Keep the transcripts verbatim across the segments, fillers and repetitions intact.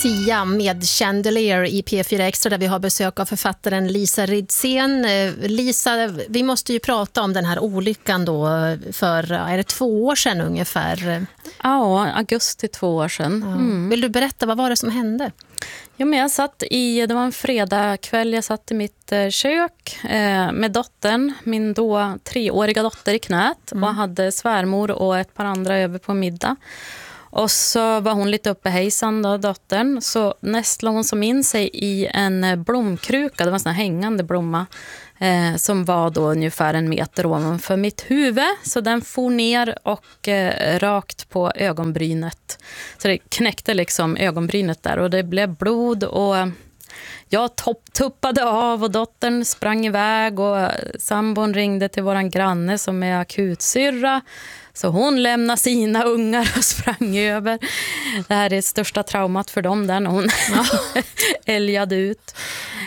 Sia med Chandelier i P fyra Extra där vi har besök av författaren Lisa Ridsén. Lisa, vi måste ju prata om den här olyckan då för, är det två år sedan ungefär? Ja, augusti två år sedan. Mm. Vill du berätta, vad var det som hände? Ja, men jag satt i, det var en fredagkväll, jag satt i mitt eh, kök eh, med dottern, min då treåriga dotter i knät mm. och hade svärmor och ett par andra över på middag. Och så var hon lite uppe hejsan då, dottern, så nästlade hon som in sig i en blomkruka, det var en sån här hängande blomma eh, som var då ungefär en meter ovanför mitt huvud. Så den for ner och eh, rakt på ögonbrynet. Så det knäckte liksom ögonbrynet där och det blev blod och jag topp, tuppade av och dottern sprang iväg och sambon ringde till våran granne som är akutsyrra. Så hon lämnade sina ungar och sprang över. Det här är det största traumat för dem där när hon ja. älgade ut.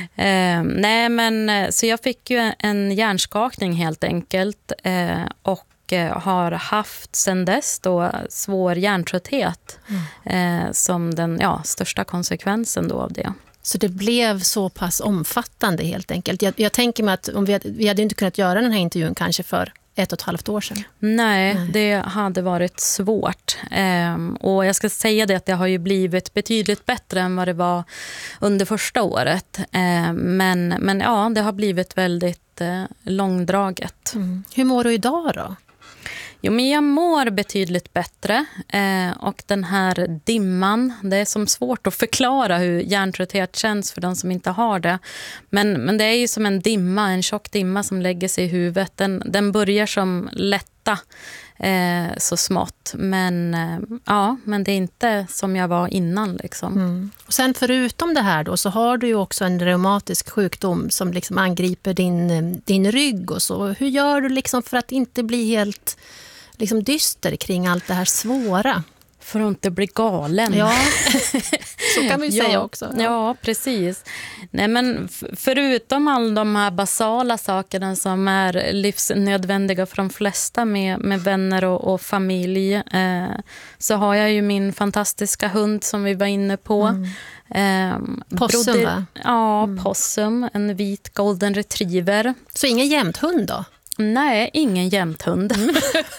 Eh, nej men, så jag fick ju en hjärnskakning helt enkelt. Eh, och har haft sedan dess då svår hjärntrötthet. Mm. Eh, som den ja, största konsekvensen då av det. Så det blev så pass omfattande helt enkelt. Jag, jag tänker mig att om vi, hade, vi hade inte kunnat göra den här intervjun kanske för ett och ett halvt år sedan. Nej, Nej. det hade varit svårt. Ehm, och jag ska säga det att det har ju blivit betydligt bättre än vad det var under första året. Ehm, men, men ja, det har blivit väldigt eh, långdraget. Mm. Hur mår du idag då? Jo, men jag mår betydligt bättre eh, och den här dimman, det är som svårt att förklara hur hjärntrötthet känns för de som inte har det. Men, men det är ju som en dimma, en tjock dimma som lägger sig i huvudet. Den, den börjar som lätta eh, så smått, men, eh, ja, men det är inte som jag var innan. Liksom. Mm. Och sen förutom det här då så har du ju också en reumatisk sjukdom som liksom angriper din, din rygg och så. Hur gör du liksom för att inte bli helt liksom dyster kring allt det här svåra? För att inte bli galen. Ja, så kan vi ja, säga också. Ja. ja, precis. Nej, men förutom alla de här basala sakerna som är livsnödvändiga för de flesta med, med vänner och, och familj eh, så har jag ju min fantastiska hund som vi var inne på. Mm. Eh, Possum broder, va? Ja, mm. Possum. En vit golden retriever. Så ingen jämthund då? Nej, ingen jämthund. Mm.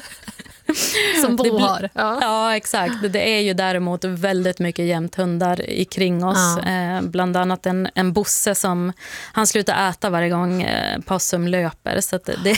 Som Bo har. Ja. ja, exakt. Det är ju däremot väldigt mycket jämthundar i kring oss. Ja. Eh, bland annat en, en bosse som han slutar äta varje gång eh, Possum löper. Så att det,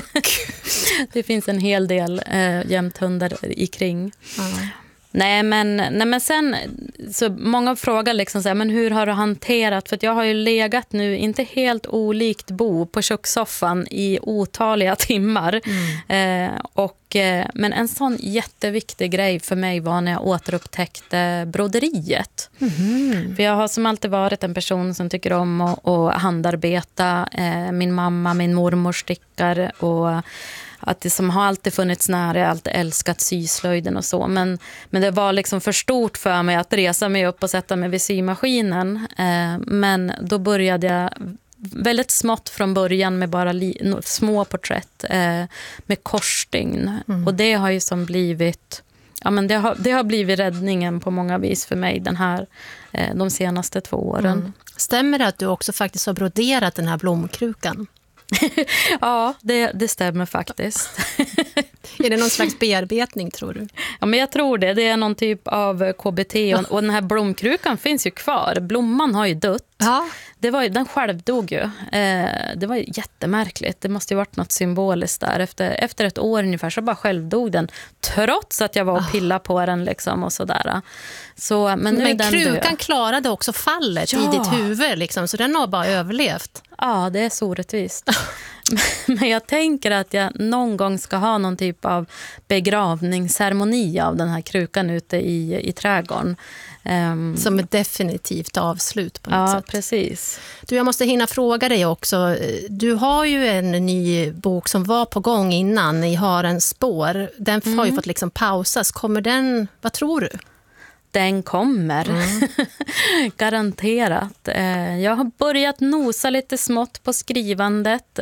det finns en hel del eh, jämthundar i kring. Ja. Nej men, nej men sen så många frågar liksom så här, men hur har du hanterat, för att jag har ju legat nu inte helt olikt Bo på kökssoffan i otaliga timmar mm. eh, och, eh, men en sån jätteviktig grej för mig var när jag återupptäckte broderiet. Mm. För jag har som alltid varit en person som tycker om att, att handarbeta. eh, min mamma, min mormor stickar och att det som har alltid funnits nära, jag har alltid älskat syslöjden och så. Men, men det var liksom för stort för mig att resa mig upp och sätta mig vid symaskinen. Eh, men då började jag väldigt smått från början med bara li- små porträtt eh, med korsstygn. Mm. Och det har ju som blivit... Ja, men det har, det har blivit räddningen på många vis för mig den här, eh, de senaste två åren. Mm. Stämmer det att du också faktiskt har broderat den här blomkrukan? Ja, det, det stämmer faktiskt. Är det någon slags bearbetning, tror du? Ja, men jag tror det. Det är någon typ av K B T. Och, och den här blomkrukan finns ju kvar. Blomman har ju dött. Ja. Det var ju, den själv dog ju. Eh, det var ju jättemärkligt. Det måste ju varit något symboliskt där. Efter, efter ett år ungefär så bara själv dog den. Trots att jag var och pillade på den liksom och sådär. Så, men nu men den krukan död. Klarade också fallet ja. I ditt huvud liksom, så den har bara överlevt. Ja, det är så orättvist. Men jag tänker att jag någon gång ska ha någon typ av begravningsceremoni av den här krukan ute i, i trädgården. Um, Som ett definitivt avslut på något ja, sätt. Ja, precis. Du, jag måste hinna fråga dig också. Du har ju en ny bok som var på gång innan, Ni har en spår. Den mm. har ju fått liksom pausas. Kommer den, vad tror du? Den kommer. Mm. Garanterat. Jag har börjat nosa lite smått på skrivandet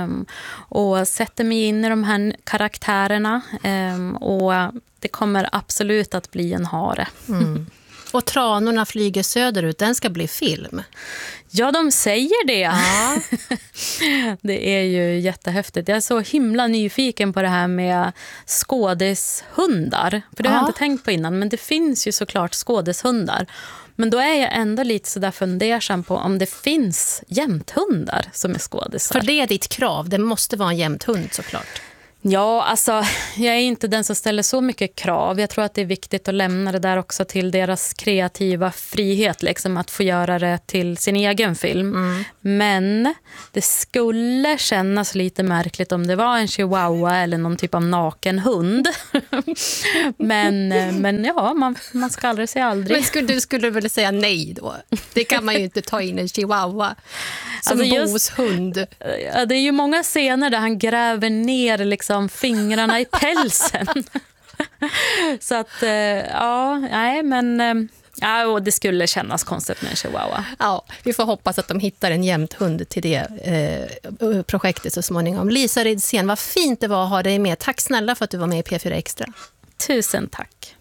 och sätter mig in i de här karaktärerna och det kommer absolut att bli en hare. Mm. Och Tranorna flyger söderut, den ska bli film. Ja, de säger det. Ja. Det är ju jättehäftigt. Jag är så himla nyfiken på det här med skådishundar. För det har Ja. jag inte tänkt på innan. Men det finns ju såklart skådishundar. Men då är jag ändå lite så där fundersam på om det finns jämthundar som är skådisar. För det är ditt krav, det måste vara en jämthund såklart. Ja, alltså jag är inte den som ställer så mycket krav. Jag tror att det är viktigt att lämna det där också till deras kreativa frihet, liksom att få göra det till sin egen film. Mm. Men det skulle kännas lite märkligt om det var en chihuahua eller någon typ av naken hund. men, men ja, man, man ska aldrig säga aldrig. Men skulle, du skulle väl säga nej då? Det kan man ju inte ta in en chihuahua som alltså Bos hund. Ja, det är ju många scener där han gräver ner liksom fingrarna i pälsen. Så att, ja, nej, men ja, och det skulle kännas konstigt med en chihuahua. Ja, vi får hoppas att de hittar en jämthund till det eh, projektet så småningom. Lisa Ridsén, vad fint det var att ha dig med. Tack snälla för att du var med i P fyra Extra. Tusen tack.